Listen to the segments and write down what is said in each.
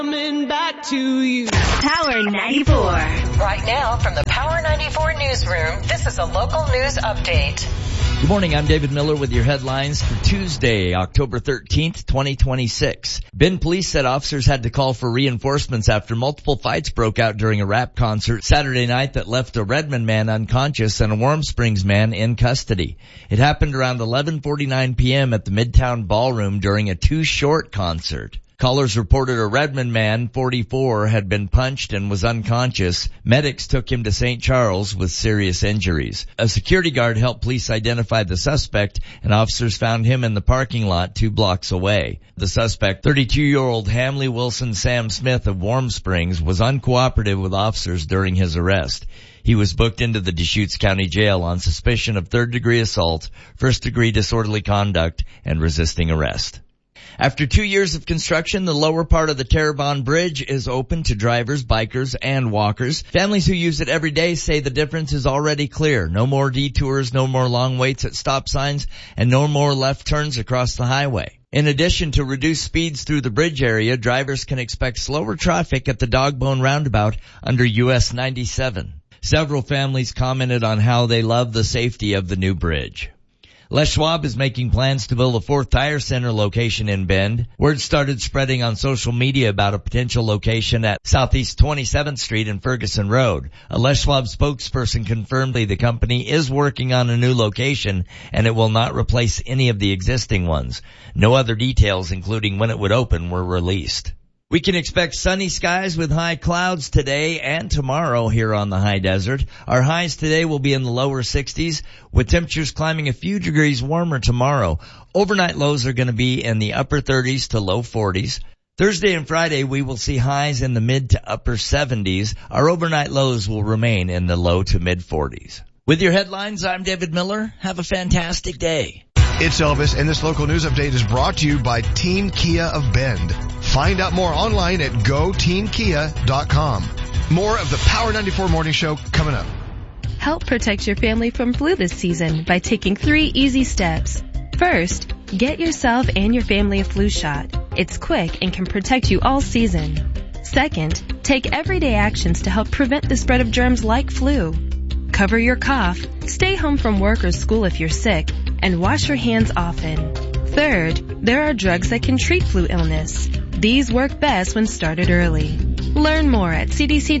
Coming back to you. Power 94. Right now from the Power 94 newsroom, this is a local news update. Good morning, I'm David Miller with your headlines for Tuesday, October 13th, 2026. Bend police said officers had to call for reinforcements after multiple fights broke out during a rap concert Saturday night that left a Redmond man unconscious and a Warm Springs man in custody. It happened around 11:49 p.m. at the Midtown Ballroom during a Too Short concert. Callers reported a Redmond man, 44, had been punched and was unconscious. Medics took him to St. Charles with serious injuries. A security guard helped police identify the suspect, and officers found him in the parking lot 2 blocks away. The suspect, 32-year-old Hamley Wilson Sam Smith of Warm Springs, was uncooperative with officers during his arrest. He was booked into the Deschutes County Jail on suspicion of third-degree assault, first-degree disorderly conduct, and resisting arrest. After 2 years of construction, the lower part of the Terrebonne Bridge is open to drivers, bikers, and walkers. Families who use it every day say the difference is already clear. No more detours, no more long waits at stop signs, and no more left turns across the highway. In addition to reduced speeds through the bridge area, drivers can expect slower traffic at the Dogbone Roundabout under US 97. Several families commented on how they love the safety of the new bridge. Les Schwab is making plans to build a 4th tire center location in Bend. Word started spreading on social media about a potential location at Southeast 27th Street and Ferguson Road. A Les Schwab spokesperson confirmed the company is working on a new location and it will not replace any of the existing ones. No other details, including when it would open, were released. We can expect sunny skies with high clouds today and tomorrow here on the high desert. Our highs today will be in the lower 60s, with temperatures climbing a few degrees warmer tomorrow. Overnight lows are going to be in the upper 30s to low 40s. Thursday and Friday we will see highs in the mid to upper 70s. Our overnight lows will remain in the low to mid 40s. With your headlines, I'm David Miller. Have a fantastic day. It's Elvis, and this local news update is brought to you by Team Kia of Bend. Find out more online at goteamkia.com. More of the Power 94 Morning Show coming up. Help protect your family from flu this season by taking 3 easy steps. First, get yourself and your family a flu shot. It's quick and can protect you all season. Second, take everyday actions to help prevent the spread of germs like flu. Cover your cough, stay home from work or school if you're sick, and wash your hands often. Third, there are drugs that can treat flu illness. These work best when started early. Learn more at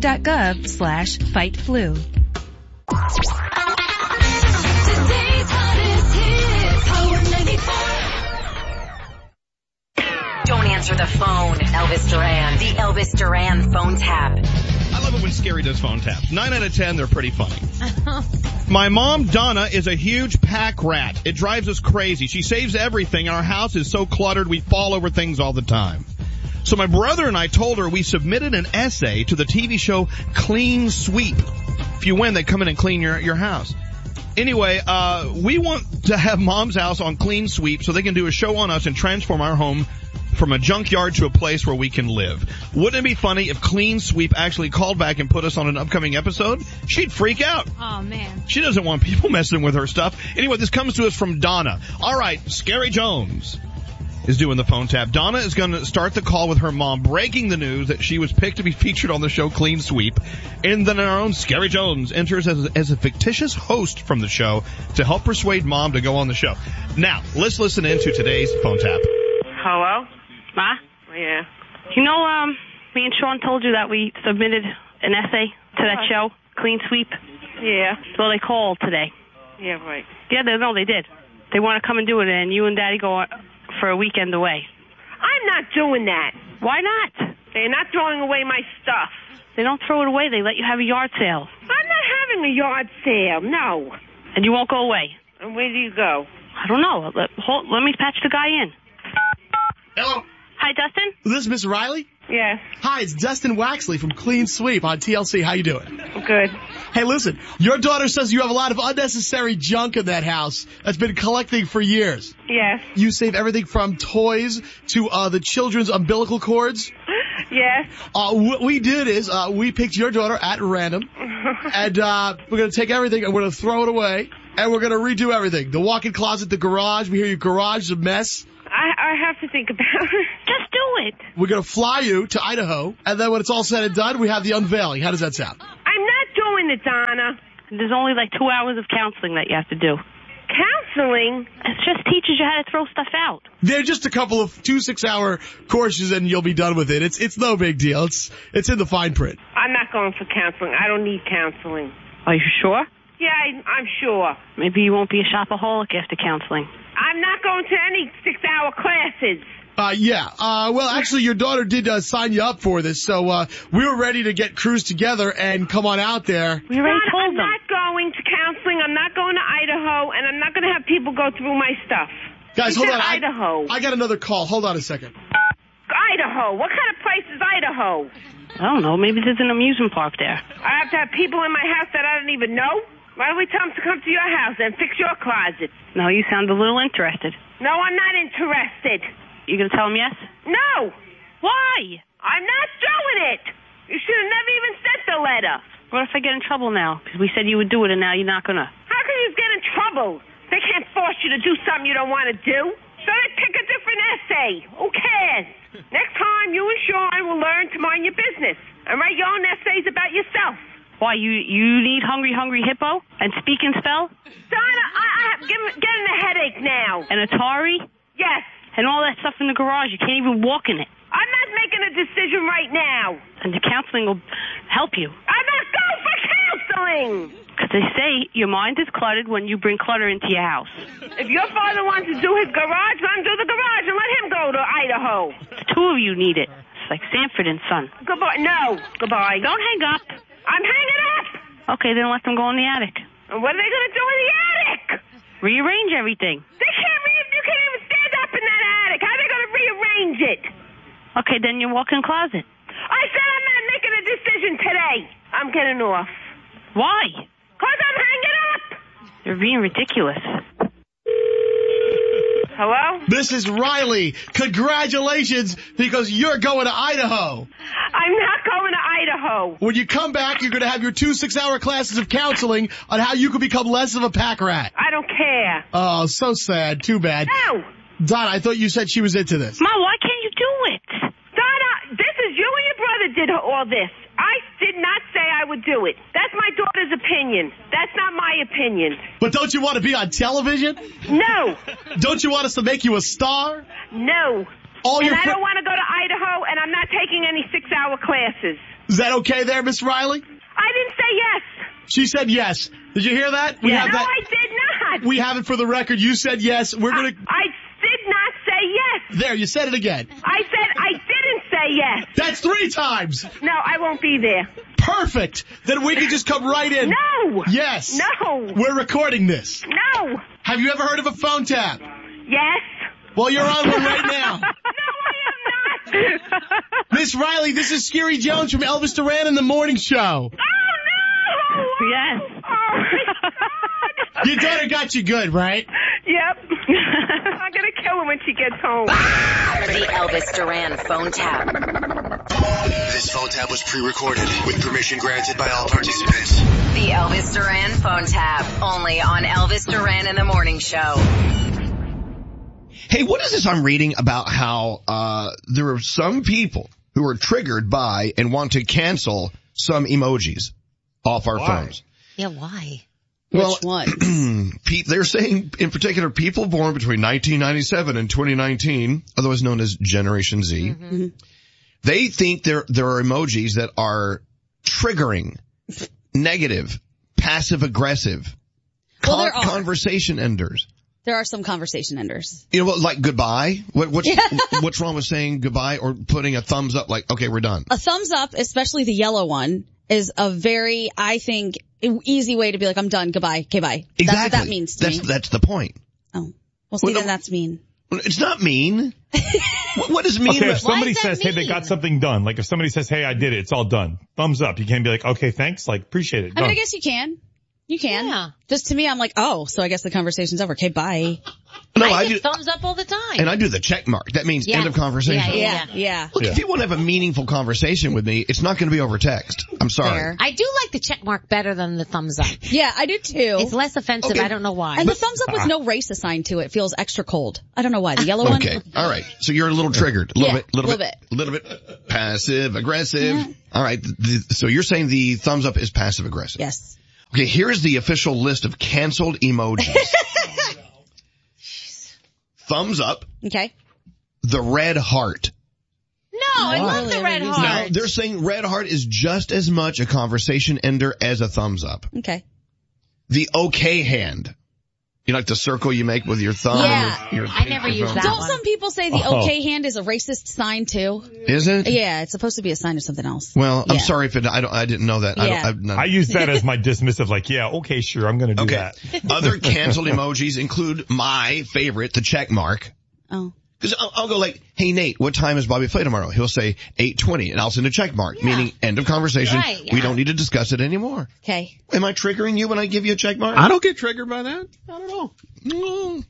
cdc.gov/fightflu. Today's hottest hits, Power 94. Don't answer the phone, Elvis Duran. The Elvis Duran phone tap. I love it when Scary does phone taps. 9 out of 10, they're pretty funny. My mom, Donna, is a huge pack rat. It drives us crazy. She saves everything. Our house is so cluttered we fall over things all the time. So my brother and I told her we submitted an essay to the TV show Clean Sweep. If you win, they come in and clean your house. Anyway, we want to have Mom's house on Clean Sweep so they can do a show on us and transform our home from a junkyard to a place where we can live. Wouldn't it be funny if Clean Sweep actually called back and put us on an upcoming episode? She'd freak out. Oh, man. She doesn't want people messing with her stuff. Anyway, this comes to us from Donna. All right, Scary Jones is doing the phone tap. Donna is going to start the call with her mom, breaking the news that she was picked to be featured on the show Clean Sweep. And then our own Scary Jones enters as a fictitious host from the show to help persuade Mom to go on the show. Now, let's listen into today's phone tap. Hello? Ma? Yeah. You know, me and Sean told you that we submitted an essay to that show, Clean Sweep? Yeah. Well, they called today. Yeah, right. Yeah, they did. They want to come and do it, and you and Daddy go for a weekend away. I'm not doing that. Why not? They're not throwing away my stuff. They don't throw it away. They let you have a yard sale. I'm not having a yard sale, no. And you won't go away? And where do you go? I don't know. Let me patch the guy in. Hello. Hi, Dustin? Is this Miss Riley? Yeah. Hi, it's Dustin Waxley from Clean Sweep on TLC. How you doing? Good. Hey, listen, your daughter says you have a lot of unnecessary junk in that house that's been collecting for years. Yes. You save everything from toys to the children's umbilical cords. Yes. What we did is we picked your daughter at random, and we're going to take everything and we're going to throw it away, and we're going to redo everything. The walk-in closet, the garage. We hear your garage is a mess. I have to think about it. Just do it. We're going to fly you to Idaho, and then when it's all said and done, we have the unveiling. How does that sound? I'm not doing it, Donna. There's only like 2 hours of counseling that you have to do. Counseling? It just teaches you how to throw stuff out. They're just a couple of 2 6-hour courses, and you'll be done with it. It's no big deal. It's in the fine print. I'm not going for counseling. I don't need counseling. Are you sure? Yeah, I'm sure. Maybe you won't be a shopaholic after counseling. I'm not going to any 6-hour classes. Well, actually, your daughter did sign you up for this, so we were ready to get crews together and come on out there. We already told I'm them. not going to counseling. I'm not going to Idaho, and I'm not going to have people go through my stuff. Guys, You hold said on. Idaho. I got another call. Hold on a second. Idaho. What kind of place is Idaho? I don't know. Maybe there's an amusement park there. I have to have people in my house that I don't even know? Why don't we tell them to come to your house and fix your closet? No, you sound a little interested. No, I'm not interested. You gonna tell them yes? No. Why? I'm not doing it. You should have never even sent the letter. What if I get in trouble now? Because we said you would do it and now you're not gonna. How can you get in trouble? They can't force you to do something you don't want to do. So they pick a different essay. Who cares? Next time, you and Sean will learn to mind your business and write your own essays about yourself. Why, you need Hungry Hippo? And Speak and Spell? Donna, I'm getting a headache now. And Atari? Yes. And all that stuff in the garage. You can't even walk in it. I'm not making a decision right now. And the counseling will help you. I'm not going for counseling. Because they say your mind is cluttered when you bring clutter into your house. If your father wants to do his garage, let him do the garage and let him go to Idaho. The 2 of you need it. It's like Sanford and Son. Goodbye. No. Goodbye. Don't hang up. I'm hanging up. Okay, then let them go in the attic. And what are they going to do in the attic? Rearrange everything. You can't even stand up in that attic. How are they going to rearrange it? Okay, then your walk-in closet. I said I'm not making a decision today. I'm getting off. Why? Because I'm hanging up. You're being ridiculous. Hello? This is Riley. Congratulations, because you're going to Idaho. I'm not going to Idaho. When you come back, you're going to have your 2 6-hour classes of counseling on how you can become less of a pack rat. I don't care. Oh, so sad. Too bad. No. Donna, I thought you said she was into this. Mom, why can't you do it? Donna, this is you and your brother did all this. I did not say I would do it. That's my daughter's opinion. That's not my opinion. But don't you want to be on television? No. Don't you want us to make you a star? No. All your I don't want to go to Idaho, and I'm not taking any 6-hour classes. Is that okay there, Miss Riley? I didn't say yes. She said yes. Did you hear that? We No, have that. I did not. We have it for the record. You said yes. We're going to... I did not say yes. There, you said it again. I said I didn't say yes. That's 3 times. No, I won't be there. Perfect. Then we can just come right in. No. Yes. No. We're recording this. No. Have you ever heard of a phone tap? Yes. Well, you're on one right now. No, I am not. Miss Riley, this is Scary Jones from Elvis Duran in the Morning Show. Oh, no. Yes. Oh, my God. Your daughter got you good, right? Yep. I'm going to kill her when she gets home. The Elvis Duran phone tap. This phone tap was pre-recorded with permission granted by all participants. The Elvis Duran phone tap. Only on Elvis Duran in the Morning Show. Hey, what is this I'm reading about how there are some people who are triggered by and want to cancel some emojis off our phones? Yeah, why? Well, Which ones? They're saying, in particular, people born between 1997 and 2019, otherwise known as Generation Z, Mm-hmm. they think there are emojis that are triggering, negative, passive-aggressive, Well, conversation enders. There are some conversation enders. You know, like goodbye? What's wrong with saying goodbye or putting a thumbs up like, okay, we're done? A thumbs up, especially the yellow one, is a very, I think, easy way to be like, I'm done, goodbye, okay, bye. Exactly. That's what that means to me. That's the point. Oh. Well, see, then that's mean. It's not mean. What does mean? Okay, if somebody says, hey, they got something done. Like if somebody says, hey, I did it, it's all done. Thumbs up. You can't be like, okay, thanks. Like, appreciate it. I mean, I guess you can. You can. Yeah. Just to me, I'm like, oh, so I guess the conversation's over. Okay, bye. No, I do do thumbs up all the time. And I do the check mark. That means end of conversation. Yeah. Look, if you want to have a meaningful conversation with me, it's not going to be over text. I'm sorry. Fair. I do like the check mark better than the thumbs up. Yeah, I do too. It's less offensive. I don't know why. And the thumbs up with no race assigned to it feels extra cold. I don't know why. The yellow one. Okay. All right. So you're a little triggered. A little bit. A little bit passive aggressive. Yeah. All right. So you're saying the thumbs up is passive aggressive. Yes. Okay. Here's the official list of canceled emojis. Thumbs up. Okay. The red heart. No, I love the red heart. Now, they're saying red heart is just as much a conversation ender as a thumbs up. Okay. The okay hand. You know, like the circle you make with your thumb. Yeah. And your I never use that. Don't some people say the okay hand is a racist sign too? Is it? Yeah, it's supposed to be a sign of something else. Well, I'm sorry if I didn't know that. Yeah. I use that as my dismissive, like, yeah, okay, sure, I'm going to do that. Other canceled emojis include my favorite, the check mark. Oh. Because I'll go like, hey Nate, what time is Bobby Flay tomorrow? He'll say 8:20, and I'll send a check mark, meaning end of conversation. Right, yeah. We don't need to discuss it anymore. Okay. Am I triggering you when I give you a check mark? I don't get triggered by that. Not at all. No.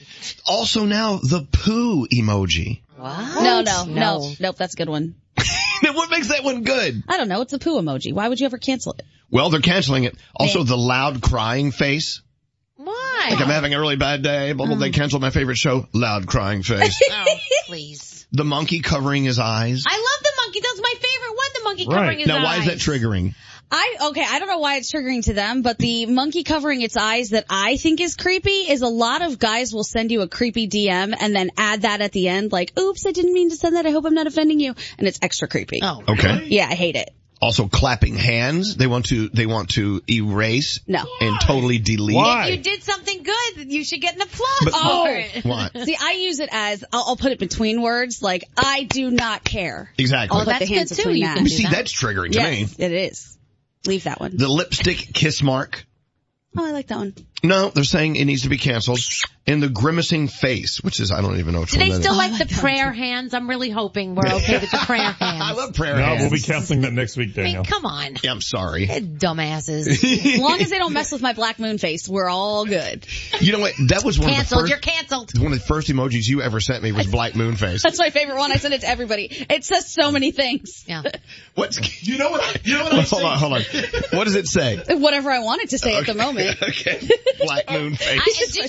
Also now, the poo emoji. What? No. Nope, that's a good one. What makes that one good? I don't know. It's a poo emoji. Why would you ever cancel it? Well, they're canceling it. Also, the loud crying face. Why? Like I'm having a really bad day. Blah, blah, They canceled my favorite show. Loud crying face. Oh, please. The monkey covering his eyes. I love the monkey. That's my favorite one, the monkey covering his eyes. Now, why is that triggering? I don't know why it's triggering to them, but the monkey covering its eyes that I think is creepy is a lot of guys will send you a creepy DM and then add that at the end, like, oops, I didn't mean to send that. I hope I'm not offending you. And it's extra creepy. Oh. Okay. Yeah, I hate it. Also, clapping hands. They want to erase and totally delete. Why? If you did something good, you should get an applause for it. What? See, I use it as, I'll put it between words, like, I do not care. Exactly. I'll put the hands between that. See, that's triggering to me. It is. Leave that one. The lipstick kiss mark. Oh, I like that one. No, they're saying it needs to be canceled. And the grimacing face, which is, I don't even know which Do one they that still is. like the prayer hands? I'm really hoping we're okay with the prayer hands. I love prayer No, hands. we'll be canceling that next week, I Daniel. mean, come on. Yeah, I'm sorry. Dumbasses. As long as they don't mess with my black moon face, we're all good. You know what? That was one Canceled. of the You're first, canceled. one of the first emojis you ever sent me was black moon face. That's my favorite one. I send it to everybody. It says so many things. Yeah. You know what I say? Hold on. What does it say? Whatever I want it to say at the moment. Okay. Black moon face.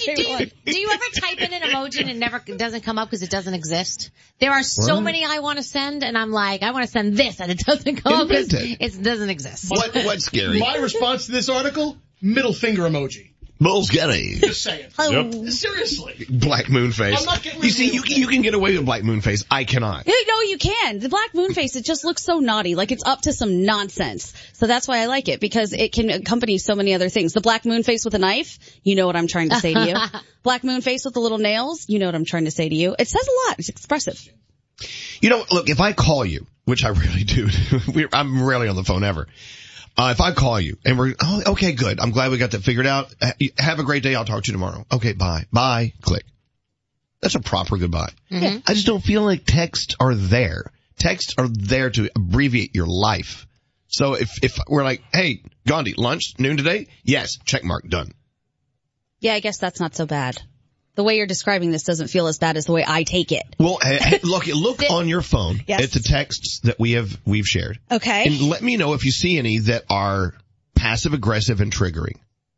Do you ever type in an emoji and it never doesn't come up because it doesn't exist? There are so many I want to send, and I'm like, I want to send this, and it doesn't come up because it doesn't exist. What's scary? My response to this article, middle finger emoji. Bull's getting. Just saying. Yep. Seriously. Black moon face. I'm not getting You see, you can get away with black moon face. I cannot. No, you can. The black moon face, it just looks so naughty. Like it's up to some nonsense. So that's why I like it, because it can accompany so many other things. The black moon face with a knife, you know what I'm trying to say to you. Black moon face with the little nails, you know what I'm trying to say to you. It says a lot. It's expressive. You know, look, if I call you, which I really do, I'm rarely on the phone ever. If I call you and okay, good. I'm glad we got that figured out. Have a great day. I'll talk to you tomorrow. Okay, bye. Bye. Click. That's a proper goodbye. Mm-hmm. I just don't feel like texts are there. Texts are there to abbreviate your life. So if we're like, hey, Gandhi, lunch, noon today? Yes. Check mark. Done. Yeah, I guess that's not so bad. The way you're describing this doesn't feel as bad as the way I take it. Well, look on your phone at the texts that we've shared. Okay. And let me know if you see any that are passive aggressive and triggering.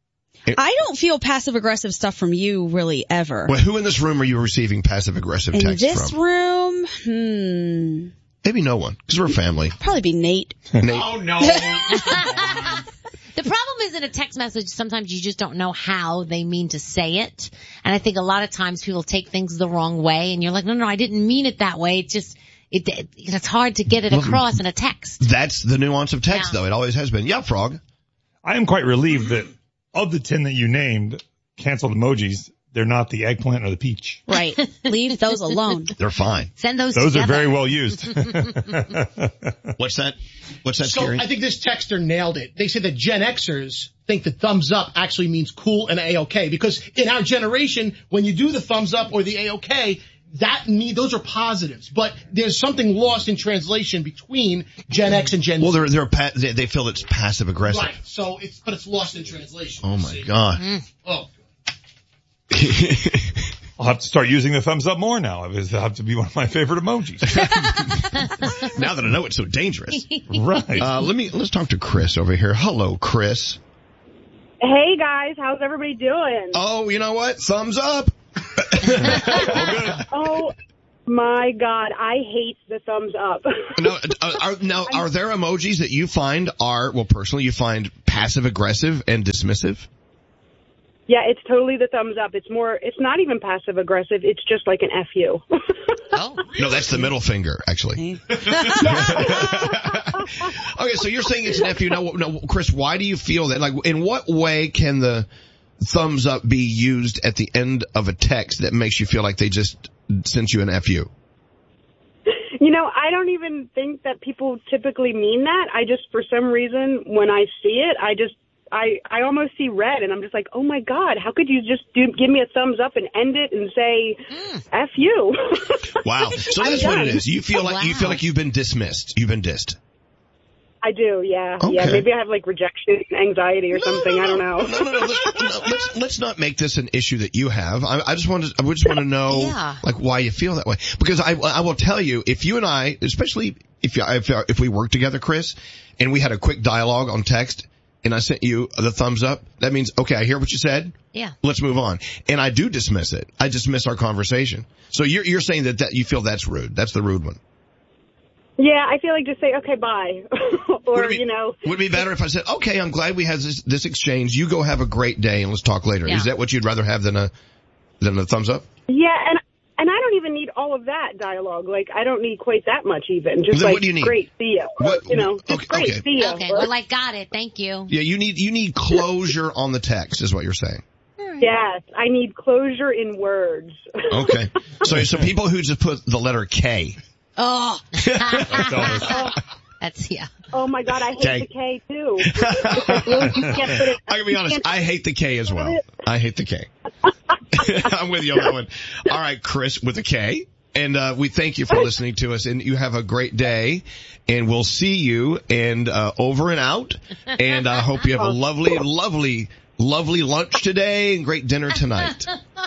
I don't feel passive aggressive stuff from you really ever. Well, who in this room are you receiving passive aggressive texts from? In this room, Maybe no one, because we're a family. Probably be Nate. Oh no. The problem is in a text message, sometimes you just don't know how they mean to say it. And I think a lot of times people take things the wrong way, and you're like, no, I didn't mean it that way. It just, it's hard to get it across in a text. That's the nuance of text, though. It always has been. Yeah, Frog. I am quite relieved that of the 10 that you named, canceled emojis, they're not the eggplant or the peach. Right. Leave those alone. They're fine. Send those Those together. are very well used. What's that? What's that So scary? I think this texter nailed it. They say that Gen Xers think that thumbs up actually means cool and A-OK, because in our generation, when you do the thumbs up or the A-OK, those are positives, but there's something lost in translation between Gen X and Gen Z. Well, they feel it's passive aggressive. Right. So it's lost in translation. Oh my God. Oh. I'll have to start using the thumbs up more now. It'll have to be one of my favorite emojis. Now that I know it's so dangerous. Right. Let's talk to Chris over here. Hello, Chris. Hey guys, how's everybody doing? Oh, you know what? Thumbs up. Oh my God, I hate the thumbs up. Are there emojis that you find personally you find passive aggressive and dismissive? Yeah, it's totally the thumbs up. It's not even passive aggressive. It's just like an FU. Oh. No, that's the middle finger, actually. Okay, so you're saying it's an FU. Now, Chris, why do you feel that? Like, in what way can the thumbs up be used at the end of a text that makes you feel like they just sent you an FU? I don't even think that people typically mean that. I just, for some reason, when I see it, I almost see red, and I'm just like, oh my God, how could you just give me a thumbs up and end it and say, F you? Wow. So that's what it is. You feel like you've been dismissed. You've been dissed. I do, yeah. Okay. Yeah, maybe I have like rejection anxiety or something. I don't know. No. Let's not make this an issue that you have. I just want to know like why you feel that way. Because I will tell you, if you and I, especially if we work together, Chris, and we had a quick dialogue on text, and I sent you the thumbs up, that means, okay, I hear what you said. Yeah. Let's move on. And I do dismiss it. I dismiss our conversation. So you're saying that you feel that's rude. That's the rude one. Yeah, I feel like just say, okay, bye. Or, would it be better if I said, okay, I'm glad we had this exchange. You go have a great day and let's talk later. Yeah. Is that what you'd rather have than a thumbs up? Yeah, and I don't even need all of that dialogue. Like, I don't need quite that much even. Just then what do you need? Great, see ya. Great, see ya. Okay, well, got it. Thank you. Yeah, you need closure on the text is what you're saying. Yes, I need closure in words. Okay. So people who just put the letter K. Oh. That's, yeah. Oh my God, I hate the K too. I'm gonna be honest, I hate the K as well. I hate the K. I'm with you on that one. All right, Chris with a K. And we thank you for listening to us, and you have a great day, and we'll see you and over and out. And I hope you have a lovely, lovely, lovely lunch today and great dinner tonight.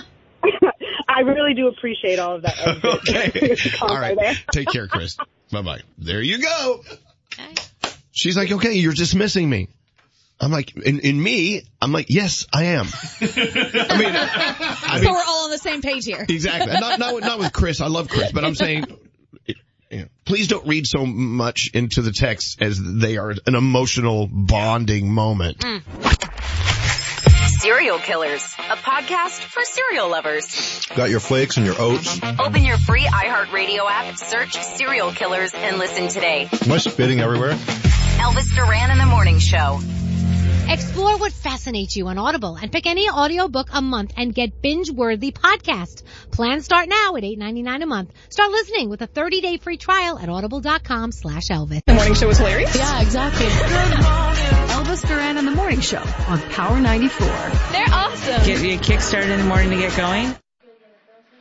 I really do appreciate all of that. Okay. All right. Take care, Chris. Bye-bye. There you go. Okay. She's like, okay, you're dismissing me. I'm like, I'm like, yes, I am. I mean, so we're all on the same page here. Exactly. Not with Chris. I love Chris, but I'm saying, please don't read so much into the text as they are an emotional bonding moment. Serial Killers, a podcast for serial lovers. Got your flakes and your oats. Open your free iHeartRadio app, search Serial Killers, and listen today. Am I spitting everywhere? Elvis Duran in the Morning Show. Explore what fascinates you on Audible and pick any audiobook a month and get binge-worthy podcast. Plans start now at $8.99 a month. Start listening with a 30-day free trial at audible.com/Elvis. The morning show was hilarious. Yeah, exactly. Good morning. Elvis Duran and the Morning Show on Power 94. They're awesome. Get you a kickstart in the morning to get going.